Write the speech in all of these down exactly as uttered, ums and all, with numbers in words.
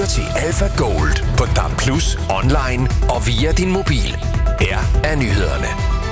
lytter til Alpha Gold på D A B plus, online og via din mobil. Her er nyhederne.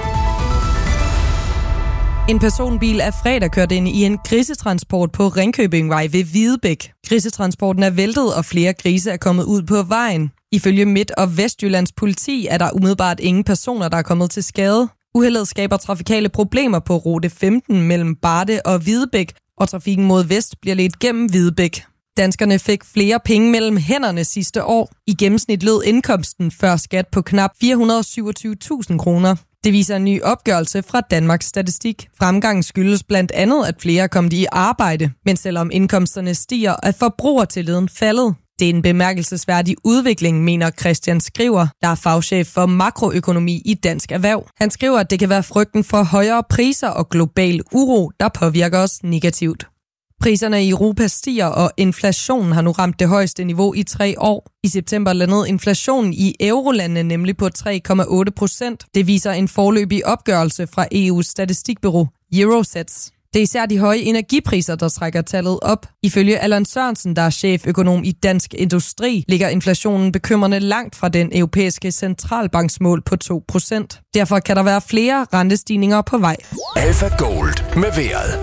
En personbil er fredag kørt ind i en grisetransport på Ringkøbingvej ved Hvidebæk. Grisetransporten er væltet, og flere grise er kommet ud på vejen. Ifølge Midt- og Vestjyllands politi er der umiddelbart ingen personer, der er kommet til skade. Uheldet skaber trafikale problemer på rute femten mellem Barde og Hvidebæk, og trafikken mod vest bliver ledt gennem Hvidebæk. Danskerne fik flere penge mellem hænderne sidste år. I gennemsnit lød indkomsten før skat på knap fire hundrede og syvogtyve tusind kroner. Det viser en ny opgørelse fra Danmarks Statistik. Fremgangen skyldes blandt andet, at flere er kommet i arbejde, men selvom indkomsterne stiger, er forbrugertilliden faldet. Det er en bemærkelsesværdig udvikling, mener Christian Skriver, der er fagchef for makroøkonomi i Dansk Erhverv. Han skriver, at det kan være frygten for højere priser og global uro, der påvirker os negativt. Priserne i Europa stiger, og inflationen har nu ramt det højeste niveau i tre år. I september landede inflationen i eurolandene nemlig på tre komma otte procent. Det viser en foreløbig opgørelse fra E U's statistikbureau Eurostats. Det er især de høje energipriser, der trækker tallet op. Ifølge Allan Sørensen, der er cheføkonom i Dansk Industri, ligger inflationen bekymrende langt fra den europæiske centralbanksmål på to procent. Derfor kan der være flere rentestigninger på vej. Alpha Gold med vejret.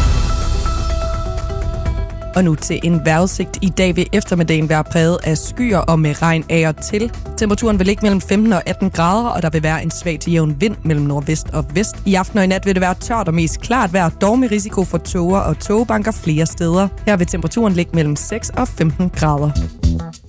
Og nu til en vejrudsigt. I dag vil eftermiddagen være præget af skyer og med regn af og til. Temperaturen vil ligge mellem femten og atten grader, og der vil være en svag til jævn vind mellem nordvest og vest. I aften og i nat vil det være tørt og mest klart vejr, dog med risiko for tåger og tågebanker flere steder. Her vil temperaturen ligge mellem seks og femten grader.